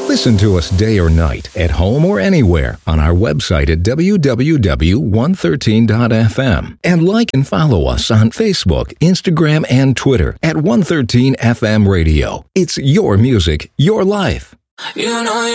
Listen to us day or night, at home or anywhere, on our website at www.113.fm. And like and follow us on Facebook, Instagram, and Twitter at 113 FM Radio. It's your music, your life. You know